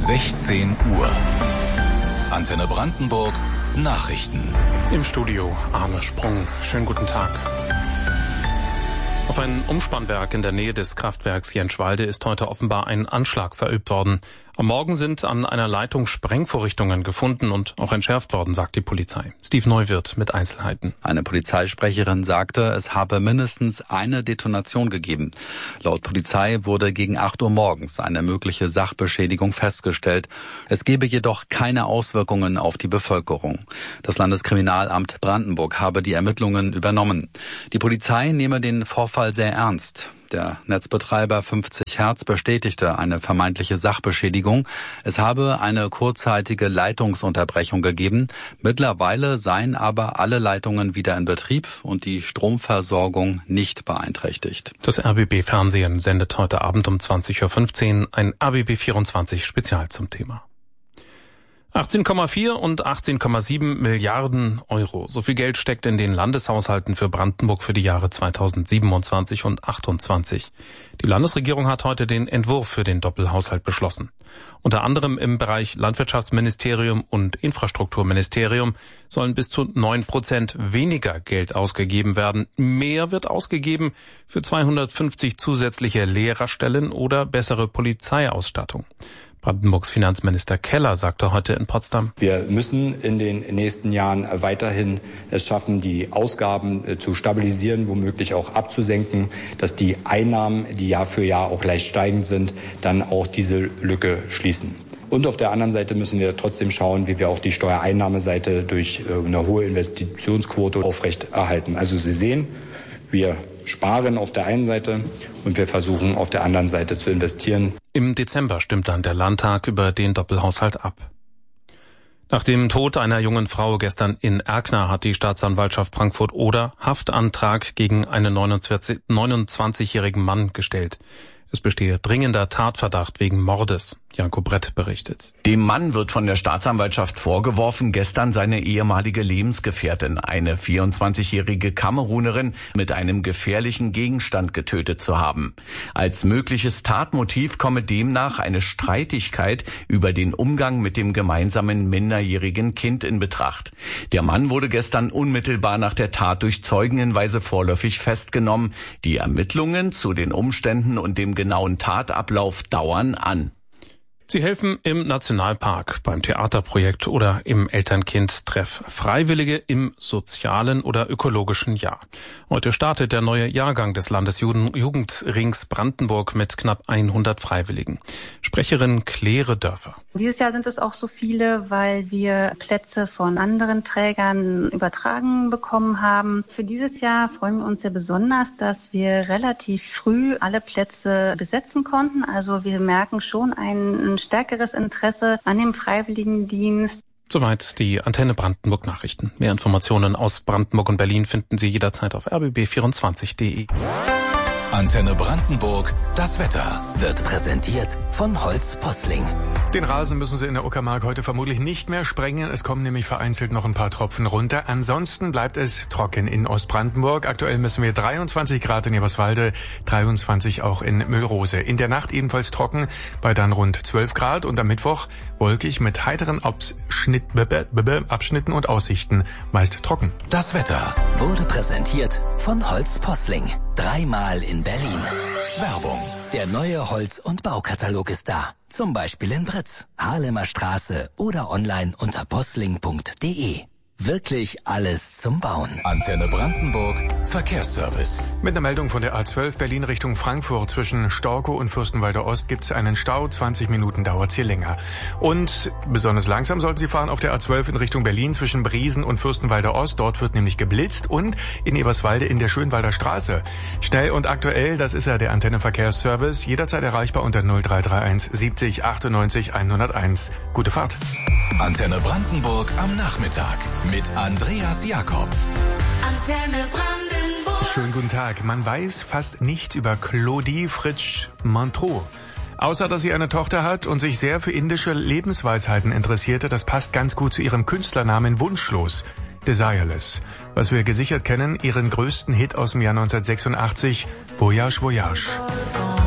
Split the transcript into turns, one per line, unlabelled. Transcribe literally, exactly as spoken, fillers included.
sechzehn Uhr. Antenne Brandenburg Nachrichten.
Im Studio Arne Sprung. Schönen guten Tag. Auf ein Umspannwerk in der Nähe des Kraftwerks Jenschwalde ist heute offenbar ein Anschlag verübt worden. Am Morgen sind an einer Leitung Sprengvorrichtungen gefunden und auch entschärft worden, sagt die Polizei. Steve Neuwirth mit Einzelheiten.
Eine Polizeisprecherin sagte, es habe mindestens eine Detonation gegeben. Laut Polizei wurde gegen acht Uhr morgens eine mögliche Sachbeschädigung festgestellt. Es gebe jedoch keine Auswirkungen auf die Bevölkerung. Das Landeskriminalamt Brandenburg habe die Ermittlungen übernommen. Die Polizei nehme den Vorfall sehr ernst. Der Netzbetreiber fünfzig Hertz bestätigte eine vermeintliche Sachbeschädigung. Es habe eine kurzzeitige Leitungsunterbrechung gegeben. Mittlerweile seien aber alle Leitungen wieder in Betrieb und die Stromversorgung nicht beeinträchtigt.
Das R B B-Fernsehen sendet heute Abend um zwanzig Uhr fünfzehn ein R B B vierundzwanzig Spezial zum Thema. achtzehn Komma vier und achtzehn Komma sieben Milliarden Euro. So viel Geld steckt in den Landeshaushalten für Brandenburg für die Jahre zweitausendsiebenundzwanzig und achtundzwanzig. Die Landesregierung hat heute den Entwurf für den Doppelhaushalt beschlossen. Unter anderem im Bereich Landwirtschaftsministerium und Infrastrukturministerium sollen bis zu neun Prozent weniger Geld ausgegeben werden. Mehr wird ausgegeben für zweihundertfünfzig zusätzliche Lehrerstellen oder bessere Polizeiausstattung. Brandenburgs Finanzminister Keller sagte heute in Potsdam:
Wir müssen in den nächsten Jahren weiterhin es schaffen, die Ausgaben zu stabilisieren, womöglich auch abzusenken, dass die Einnahmen, die Jahr für Jahr auch leicht steigend sind, dann auch diese Lücke schließen. Und auf der anderen Seite müssen wir trotzdem schauen, wie wir auch die Steuereinnahmeseite durch eine hohe Investitionsquote aufrechterhalten. Also Sie sehen, wir sparen auf der einen Seite und wir versuchen auf der anderen Seite zu investieren.
Im Dezember stimmt dann der Landtag über den Doppelhaushalt ab. Nach dem Tod einer jungen Frau gestern in Erkner hat die Staatsanwaltschaft Frankfurt-Oder Haftantrag gegen einen neunundzwanzigjährigen Mann gestellt. Es bestehe dringender Tatverdacht wegen Mordes. Janko Brett berichtet.
Dem Mann wird von der Staatsanwaltschaft vorgeworfen, gestern seine ehemalige Lebensgefährtin, eine vierundzwanzigjährige Kamerunerin, mit einem gefährlichen Gegenstand getötet zu haben. Als mögliches Tatmotiv komme demnach eine Streitigkeit über den Umgang mit dem gemeinsamen minderjährigen Kind in Betracht. Der Mann wurde gestern unmittelbar nach der Tat durch Zeugenhinweise vorläufig festgenommen. Die Ermittlungen zu den Umständen und dem genauen Tatablauf dauern an.
Sie helfen im Nationalpark, beim Theaterprojekt oder im Eltern-Kind-Treff. Freiwillige im sozialen oder ökologischen Jahr. Heute startet der neue Jahrgang des Landesjugendrings Brandenburg mit knapp hundert Freiwilligen. Sprecherin Claire Dörfer.
Dieses Jahr sind es auch so viele, weil wir Plätze von anderen Trägern übertragen bekommen haben. Für dieses Jahr freuen wir uns sehr besonders, dass wir relativ früh alle Plätze besetzen konnten. Also wir merken schon einen stärkeres Interesse an dem Freiwilligendienst.
Soweit die Antenne Brandenburg Nachrichten. Mehr Informationen aus Brandenburg und Berlin finden Sie jederzeit auf r b b vierundzwanzig punkt d e.
Antenne Brandenburg, das Wetter wird präsentiert von Holz Posling.
Den Rasen müssen Sie in der Uckermark heute vermutlich nicht mehr sprengen. Es kommen nämlich vereinzelt noch ein paar Tropfen runter. Ansonsten bleibt es trocken in Ostbrandenburg. Aktuell messen wir dreiundzwanzig Grad in Eberswalde, dreiundzwanzig auch in Müllrose. In der Nacht ebenfalls trocken, bei dann rund zwölf Grad. Und am Mittwoch wolkig mit heiteren Abschnitt, Abschnitten und Aussichten, meist trocken.
Das Wetter wurde präsentiert von Holz Posling. Dreimal in Berlin. Werbung. Der neue Holz- und Baukatalog ist da. Zum Beispiel in Britz, Haarlemer Straße oder online unter posling punkt d e. Wirklich alles zum Bauen. Antenne Brandenburg, Verkehrsservice.
Mit einer Meldung von der A zwölf Berlin Richtung Frankfurt zwischen Storkow und Fürstenwalder Ost gibt es einen Stau. zwanzig Minuten dauert es hier länger. Und besonders langsam sollten Sie fahren auf der A zwölf in Richtung Berlin zwischen Briesen und Fürstenwalder Ost. Dort wird nämlich geblitzt und in Eberswalde in der Schönwalder Straße. Schnell und aktuell, das ist ja der Antenne Verkehrsservice. Jederzeit erreichbar unter null drei drei eins siebzig achtundneunzig hunderteins. Gute Fahrt.
Antenne Brandenburg am Nachmittag mit Andreas Jakob.
Antenne Brandenburg.
Schönen guten Tag. Man weiß fast nichts über Claudie Fritsch-Montreux. Außer, dass sie eine Tochter hat und sich sehr für indische Lebensweisheiten interessierte. Das passt ganz gut zu ihrem Künstlernamen Wunschlos, Desireless. Was wir gesichert kennen, ihren größten Hit aus dem Jahr neunzehnhundertsechsundachtzig, Voyage, Voyage.